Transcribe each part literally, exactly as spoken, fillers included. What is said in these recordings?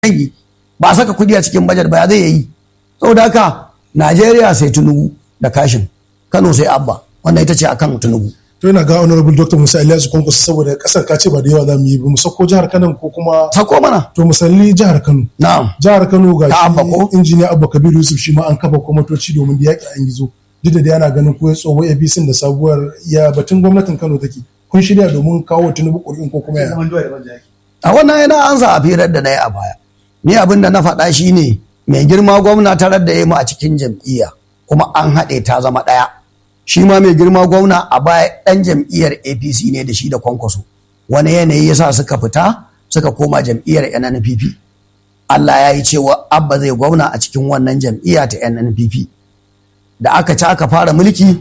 yi ba saka kudi a cikin bajet ba ya zai yi. Saboda haka Najeriya sai Tinubu da kashin, Kano sai Abba, wannan ita ce akan Tinubu. To yana ga honorable Doctor Musa Ilyasu Kwankwaso saboda kasar ka ce ba da yawa za mu yi ba mu sako jihar Kano ko kuma sako mana. To misali jihar Kano. Na'am. Jihar Kano ga shi injiniya Abba Kabir Yusuf shi ma an kafa kwamitoci domin da yaƙi an gizo. Duk da ana ganin ko ya tsoho A B C da sabuwar ya batun gwamnatin Kano take. Kun shirya domin kawo Tinubu ƙuri'un ko kuma ya. A wannan yana ansa a firar da na yi a baya. Ni abin da na faɗa shi ne mai girma gwamna tarar da ya mu a cikin jam'iyya kuma an haɗe ta zama ɗaya. Shi ma mai girma gwamna a baya ɗan jam'iyyar A P C ne da shi da Kwankwaso. Wani yanayi ya sa suka fita suka koma jam'iyyar N N P P. Allah ya yi cewa Abba zai gwamna a cikin wannan jam'iyya ta N N P P. Da aka ci aka fara mulki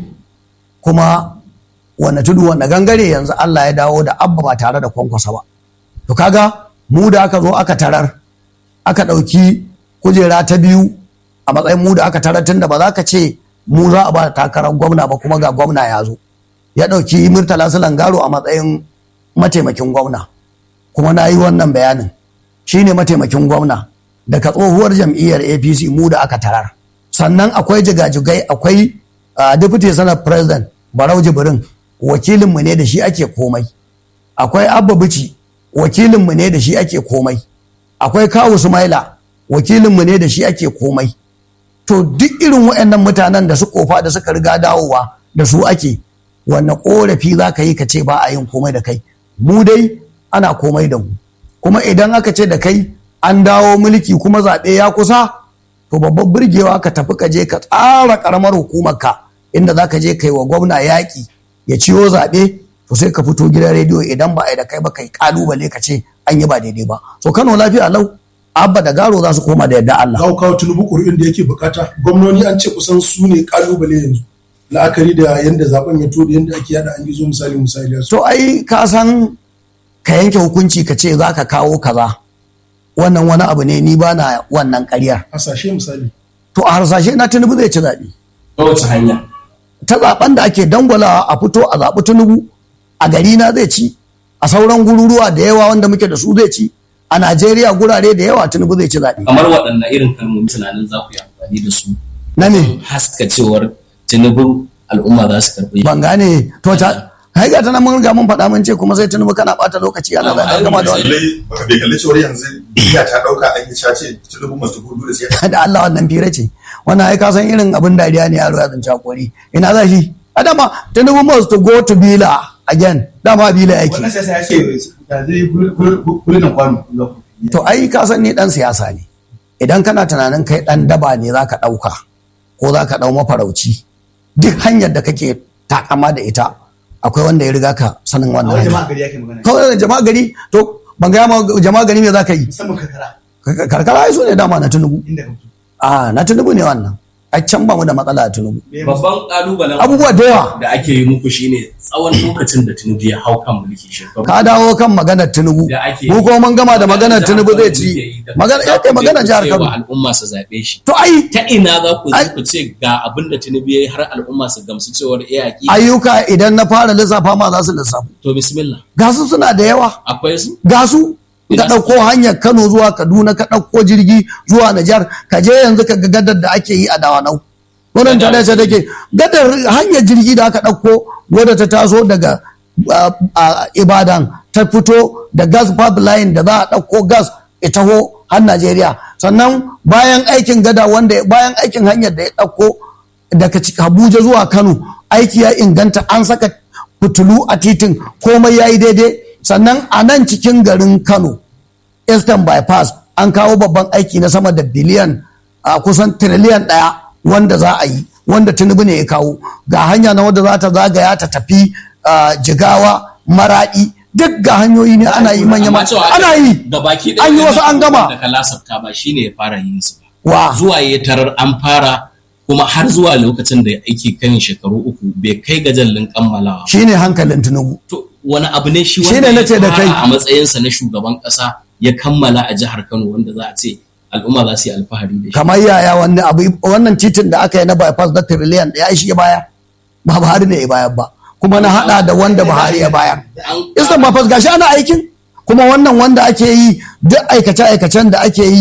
kuma wanda tudu wanda gangare yanzu Allah ya dawo da Abba ba tare da Kwankwaso ba. To kaga mu da aka zo aka tarar aka ɗauki kujera ta biyu a matsayin mu da aka tarar tun da ba za ka ce mu za a ba takarar gwamna ba kuma ga gwamna ya zo ya ɗauki Murtala Sulangaro a matsayin mataimakin gwamna kuma na yi wannan bayanin shine mataimakin gwamna daga tsohuwar jam'iyyar A P C mu da aka tarar. Sannan akwai jigajigai akwai deputy senate president Barau Jibrin wakilinmu ne da shi ake komai, akwai Abba Bichi wakilinmu ne da shi ake komai, akwai Kawu Sumaila wakilinmu ne da shi ake komai. To duk irin waɗannan mutanen da su kofa da suka riga dawowa da su ake, wannan ƙorafi za ka yi ka ce ba a yin komai da kai. Mu dai ana komai da mu, kuma idan aka ce da kai an dawo mulki kuma zaɓe ya kusa, to babban burgewa ka tafi ka je ka tsara ƙaramar hukumarka inda za ka je kai wa gwamna yaƙi ya ciwo zaɓe, to sai ka fito gidan rediyo idan ba a yi da kai ba kai ƙalubale ka ce an yi ba daidai ba. So Kano lafiya lau, Abba da Garo za su koma da yadda Allah. Kawo kawo Tinubu ƙuri'un da yake bukata, gwamnoni an ce kusan su ne ƙalubale yanzu. La'akari da yadda zaben ya to da yadda ake yada an gizo misali misali. To ai ka san ka yanke hukunci ka ce za ka kawo kaza. Wannan wani abu ne ni ba na wannan ƙaryar. Hasashe misali. To a harsashe na Tinubu zai ci zaɓe. Ta wace hanya? Ta zaɓen da ake dangwalawa a fito a zaɓi Tinubu a gari na zai ci, a sauran gururuwa da yawa wanda muke da su zai ci, a Najeriya gurare da yawa Tinubu zai ci zaɓe. Kamar waɗanne irin kalmomi tunanin za ku yi amfani da su? Na me? Haska cewar Tinubu al'umma za su karɓi. Ban gane to ta hai ga ta nan mun riga mun faɗa mun ce kuma sai Tinubu kana ɓata lokaci ana zaɓe gama da wannan. Baka bai kalli cewar yanzu biya ta ɗauka an yi cace Tinubu masu gudu da siyasa. Da Allah wannan fira ce. Wannan ai ka san irin abin dariya ne yaro ya tsinci hakuri. Ina za shi? Adama Tinubu must go to Bila again. Dama Bila yake. Wannan sai ya ce da zai gurin kwano. To ai ka san ni dan siyasa ne. Idan kana tunanin kai dan daba ne zaka ɗauka ko zaka ɗau mafarauci. Duk hanyar da kake takama da ita akwai wanda ya riga ka sanin wannan. Kawai jama'a gari yake magana. Kawai jama'a gari to ban ga jama'a gari me zaka yi? Musamman karkara. Karkara ai so ne dama na Tinubu. Inda ka fito. Ah na Tinubu ne wannan. A can ba mu da matsala a Tinubu. Babban kalubalen Abubuwa da yawa da ake yi muku shine tsawon lokacin da Tinubu ya hau kan mulki shekaru. ka dawo kan maganar Tinubu. Mu kuma mun gama da maganar Tinubu zai ci. Magana ya kai maganar jihar Kano. Al'umma su zabe shi. To ai Ta ina za ku ku ce ga abin da Tinubu ya yi har al'umma su gamsu cewar eh haƙiƙa. ayyuka idan na fara lissafa ma za su lissafu. To bismillah. Ga su suna da yawa. Akwai su? Ga su ka ɗauko hanyar Kano zuwa Kaduna ka ɗauko jirgi zuwa Nijar ka je yanzu ka ga gadar da ake yi a Dawanau. Wannan ta dace take gadar hanyar jirgi da aka ɗauko wadda ta taso daga Ibadan ta fito da gas pipeline da za a ɗauko gas ita ho har Najeriya. Sannan bayan aikin gada wanda bayan aikin hanyar da ya ɗauko daga Abuja zuwa Kano aiki ya inganta an saka fitulu a titin komai ya yi daidai. Sannan a nan cikin garin Kano Eastern Bypass an kawo babban aiki na sama da biliyan a kusan tiriliyan ɗaya wanda za a yi wanda Tinubu ne ya kawo ga hanya na wanda za ta zagaya ta tafi Jigawa Maraɗi duk ga hanyoyi ne ana yi manya ana yi an yi wasu an gama da kalasafta ba shine ya fara yin su wa zuwa ya tarar an fara kuma har zuwa lokacin da aiki kan shekaru uku bai kai ga jallin kammalawa shine hankalin Tinubu. To wani abu ne shi Shine wanda nace ya da kai. fara a matsayinsa na shugaban kasa ya kammala a jihar Kano wanda za a ce al'umma za su yi alfahari da shi. Kamar yaya wannan abu wannan titin da aka yi na bypass na tiriliyan ɗaya shi ya baya ba Buhari ne ya bayar ba kuma na hada da wanda Buhari ya bayar. Eastern Bypass gashi ana aikin kuma wannan wanda ake yi duk aikace-aikacen da ake yi